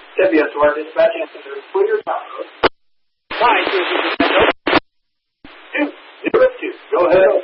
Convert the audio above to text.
WSOR dispatching center, clear top. 5 202. Go ahead.